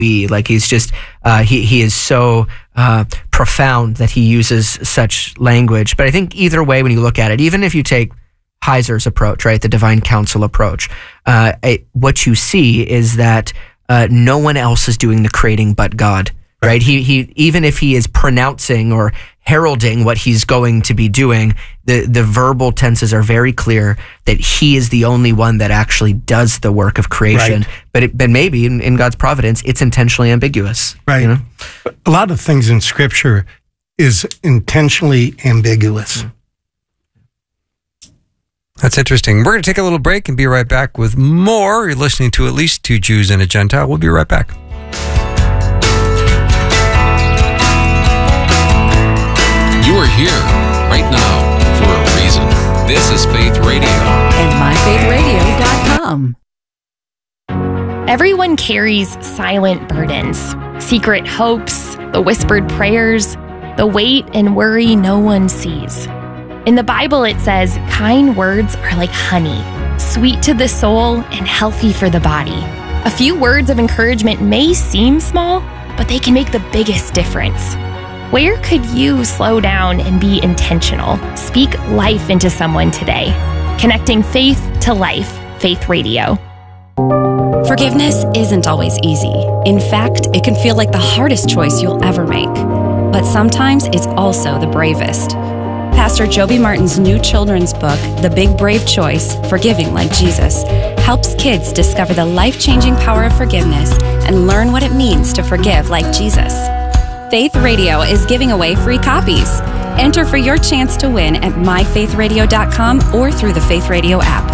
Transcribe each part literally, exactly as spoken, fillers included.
be. Like he's just, uh, he, he is so uh, profound that he uses such language. But I think either way, when you look at it, even if you take Heiser's approach, right, the divine counsel approach, uh, it, what you see is that uh, no one else is doing the creating but God. Right. He, he, even if he is pronouncing or heralding what he's going to be doing, the, the verbal tenses are very clear that he is the only one that actually does the work of creation. Right. But it, but maybe in, in God's providence, it's intentionally ambiguous. Right. You know? A lot of things in Scripture is intentionally ambiguous. Mm. That's interesting. We're going to take a little break and be right back with more. You're listening to At Least Two Jews and a Gentile. We'll be right back. You are here right now for a reason. This is Faith Radio. And my faith radio dot com. Everyone carries silent burdens, secret hopes, the whispered prayers, the weight and worry no one sees. In the Bible, it says, kind words are like honey, sweet to the soul and healthy for the body. A few words of encouragement may seem small, but they can make the biggest difference. Where could you slow down and be intentional? Speak life into someone today. Connecting faith to life, Faith Radio. Forgiveness isn't always easy. In fact, it can feel like the hardest choice you'll ever make. But sometimes it's also the bravest. Pastor Joby Martin's new children's book, The Big Brave Choice, Forgiving Like Jesus, helps kids discover the life-changing power of forgiveness and learn what it means to forgive like Jesus. Faith Radio is giving away free copies. Enter for your chance to win at my faith radio dot com or through the Faith Radio app.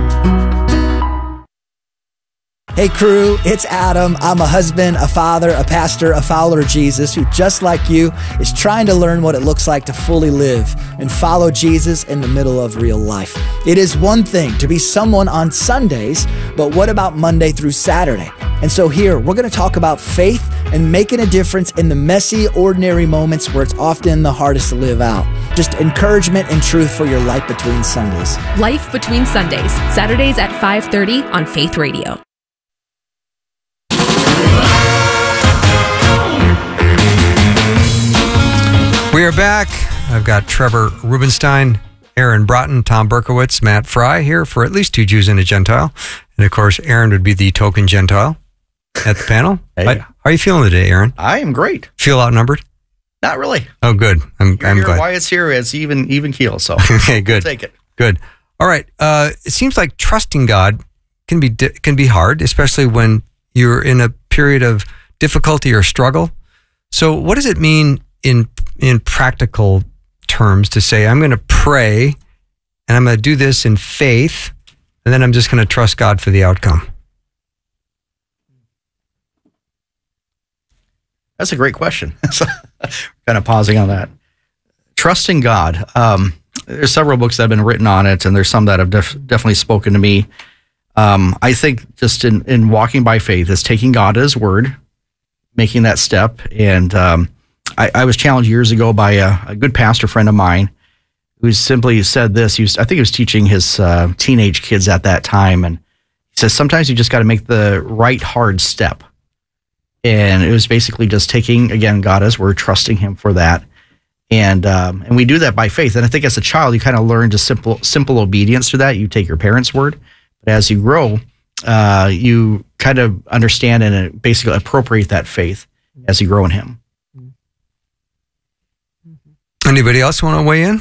Hey crew, it's Adam. I'm a husband, a father, a pastor, a follower of Jesus who, just like you, is trying to learn what it looks like to fully live and follow Jesus in the middle of real life. It is one thing to be someone on Sundays, but what about Monday through Saturday? And so here, we're going to talk about faith and making a difference in the messy, ordinary moments where it's often the hardest to live out. Just encouragement and truth for your life between Sundays. Life Between Sundays, Saturdays at five thirty on Faith Radio. We are back. I've got Trevor Rubenstein, Aaron Broughton, Tom Berkowitz, Matt Fry here for At Least Two Jews and a Gentile. And of course, Aaron would be the token Gentile at the panel. Hey. How are you feeling today, Aaron? I am great. Feel outnumbered? Not really. Oh, good. I'm, You're I'm here, glad. Wyatt's here. It's even even keel. So okay, good. We'll take it. Good. All right. Uh, it seems like trusting God can be di- can be hard, especially when you're in a period of difficulty or struggle. So, what does it mean in in practical terms to say, I'm going to pray and I'm going to do this in faith, and then I'm just going to trust God for the outcome? That's a great question. Kind of pausing on that. Trusting God. Um, there's several books that have been written on it, and there's some that have def- definitely spoken to me. Um, I think just in, in walking by faith is taking God at His word, making that step. And um, I, I was challenged years ago by a, a good pastor friend of mine who simply said this. He was, I think he was teaching his uh, teenage kids at that time. And he says, sometimes you just got to make the right hard step. And it was basically just taking, again, God as word, trusting Him for that. And um, and we do that by faith. And I think as a child, you kind of learn just simple simple obedience to that. You take your parents' word. But as you grow, uh, you kind of understand and basically appropriate that faith as you grow in Him. Anybody else want to weigh in?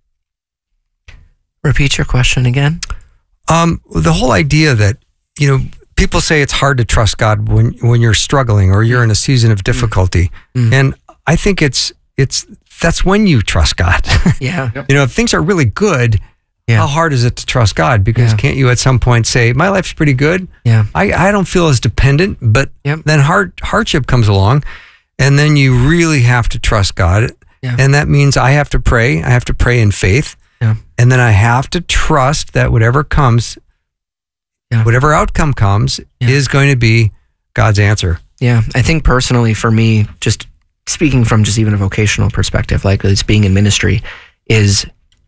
Repeat your question again. Um, the whole idea that, you know, people say it's hard to trust God when when you're struggling or you're in a season of difficulty. Mm. And I think it's it's that's when you trust God. Yeah. You know, if things are really good, yeah. How hard is it to trust God? Because yeah. Can't you at some point say, my life's pretty good. Yeah. I, I don't feel as dependent, but yep. then hard hardship comes along and then you really have to trust God. Yeah. And that means I have to pray. I have to pray in faith. Yeah. And then I have to trust that whatever comes, yeah. whatever outcome comes yeah. is going to be God's answer. Yeah. I think personally for me, just speaking from just even a vocational perspective, like it's being in ministry, is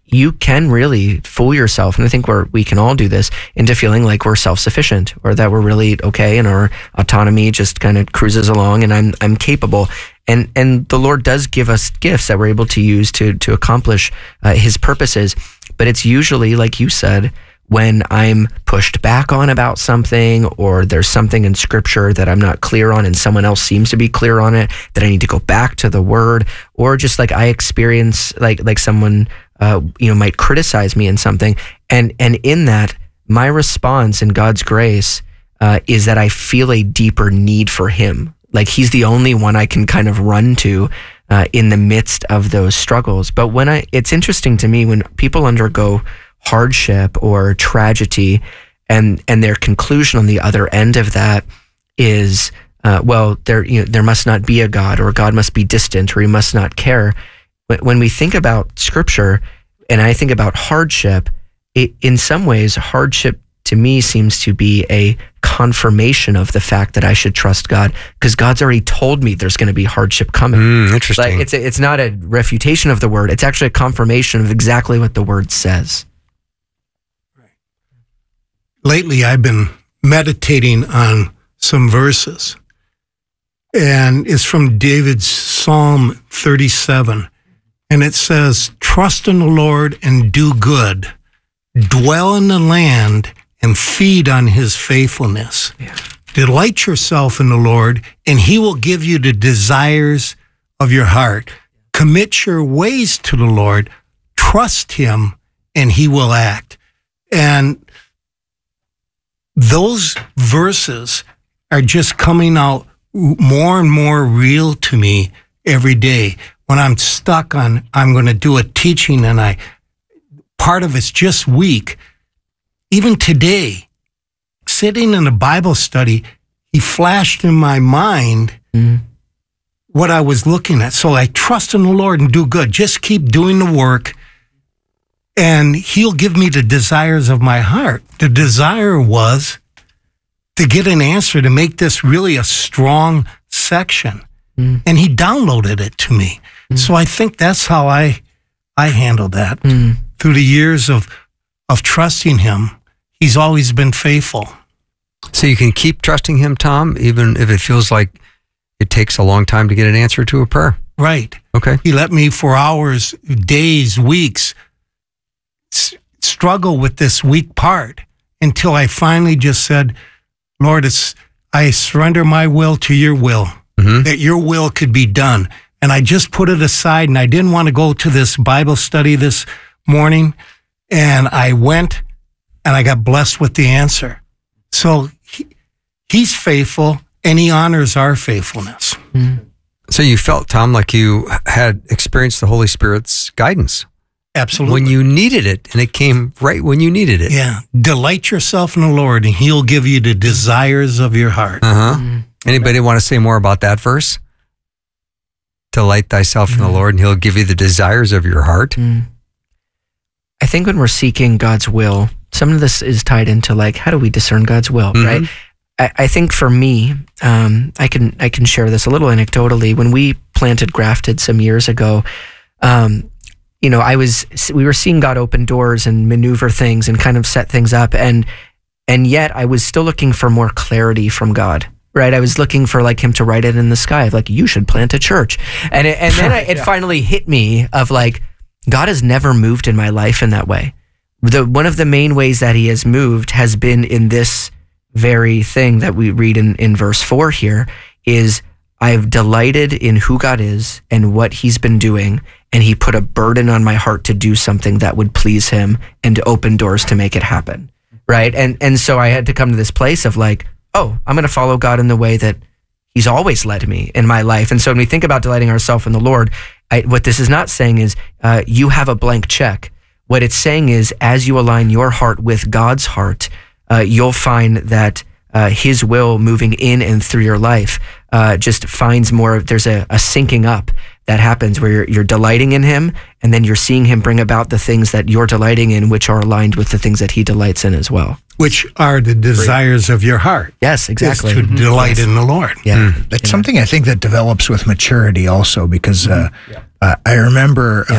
you can really fool yourself, and I think we're, we can all do this, into feeling like we're self-sufficient or that we're really okay and our autonomy just kind of cruises along and I'm I'm capable. And and the Lord does give us gifts that we're able to use to to accomplish uh, His purposes. But it's usually, like you said, when I'm pushed back on about something, or there's something in Scripture that I'm not clear on and someone else seems to be clear on it, that I need to go back to the Word, or just like I experience, like like someone uh, you know might criticize me in something, and and in that, my response in God's grace uh, is that I feel a deeper need for Him. Like He's the only one I can kind of run to uh, in the midst of those struggles. But when I, it's interesting to me when people undergo hardship or tragedy, and and their conclusion on the other end of that is, uh, well, there you know there must not be a God, or God must be distant, or He must not care. But when we think about Scripture, and I think about hardship, it, in some ways, hardship to me seems to be a confirmation of the fact that I should trust God, because God's already told me there's going to be hardship coming. Mm, interesting. Like it's a, it's not a refutation of the Word; it's actually a confirmation of exactly what the Word says. Lately, I've been meditating on some verses, and it's from David's Psalm thirty-seven, and it says, "Trust in the Lord and do good, dwell in the land and feed on His faithfulness. Yeah. Delight yourself in the Lord, and He will give you the desires of your heart. Commit your ways to the Lord, trust Him, and He will act." And those verses are just coming out more and more real to me every day. When I'm stuck on, I'm going to do a teaching and I, part of it's just weak. Even today, sitting in a Bible study, He flashed in my mind mm. what I was looking at. So I trust in the Lord and do good. Just keep doing the work, and He'll give me the desires of my heart. The desire was to get an answer to make this really a strong section. Mm. And He downloaded it to me. Mm. So I think that's how I I handled that. Mm. Through the years of, of trusting Him, He's always been faithful. So you can keep trusting Him, Tom, even if it feels like it takes a long time to get an answer to a prayer. Right. Okay. He let me for hours, days, weeks, struggle with this weak part until I finally just said, "Lord, it's, I surrender my will to your will, mm-hmm. that your will could be done." And I just put it aside, and I didn't want to go to this Bible study this morning. And I went and I got blessed with the answer. So he, He's faithful, and He honors our faithfulness. Mm-hmm. So you felt, Tom, like you had experienced the Holy Spirit's guidance. Absolutely. When you needed it, and it came right when you needed it. Yeah. Delight yourself in the Lord, and He'll give you the desires of your heart. Uh-huh. Mm-hmm. Anybody want to say more about that verse? Delight thyself mm-hmm. in the Lord, and He'll give you the desires of your heart. Mm. I think when we're seeking God's will, some of this is tied into like, how do we discern God's will, mm-hmm. right? I, I think for me, um, I can I can share this a little anecdotally. When we planted Grafted some years ago, um, you know, I was, we were seeing God open doors and maneuver things and kind of set things up. And, and yet I was still looking for more clarity from God, right? I was looking for like Him to write it in the sky, like, you should plant a church. And it, and then I, it yeah. finally hit me of like, God has never moved in my life in that way. The, one of the main ways that He has moved has been in this very thing that we read in, in verse four here is, I've delighted in who God is and what He's been doing, and He put a burden on my heart to do something that would please Him and to open doors to make it happen, right? And and so I had to come to this place of like, oh, I'm going to follow God in the way that He's always led me in my life. And so when we think about delighting ourselves in the Lord, I, what this is not saying is uh, you have a blank check. What it's saying is, as you align your heart with God's heart, uh, you'll find that uh, His will moving in and through your life uh, just finds more, there's a, a syncing up that happens where you're, you're delighting in Him, and then you're seeing Him bring about the things that you're delighting in, which are aligned with the things that He delights in as well. Which are the desires of your heart. Yes, exactly. Is to mm-hmm. delight yes. in the Lord. Yeah. Mm. That's yeah. something I think that develops with maturity also, because uh, mm-hmm. yeah. uh, I remember yeah. um,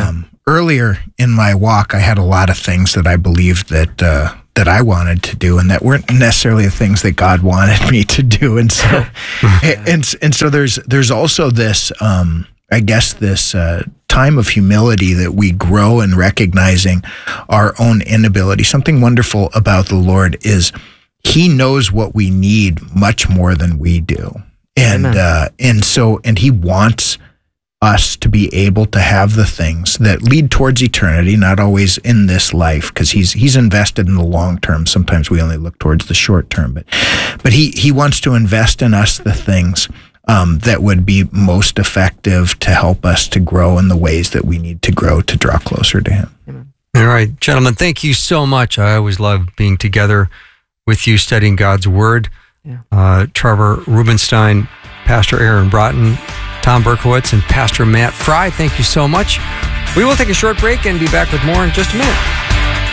earlier in my walk, I had a lot of things that I believed that uh, that I wanted to do, and that weren't necessarily the things that God wanted me to do. And so, and, and and so there's there's also this, um, I guess, this uh, time of humility that we grow in recognizing our own inability. Something wonderful about the Lord is He knows what we need much more than we do, and uh, and so and He wants us to be able to have the things that lead towards eternity, not always in this life, because he's he's invested in the long term. Sometimes we only look towards the short term, but but he he wants to invest in us the things um, that would be most effective to help us to grow in the ways that we need to grow to draw closer to Him. Amen. All right, gentlemen, thank you so much. I always love being together with you, studying God's Word. Yeah. Uh, Trevor Rubenstein, Pastor Aaron Broughton, Tom Berkowitz, and Pastor Matt Fry, thank you so much. We will take a short break and be back with more in just a minute.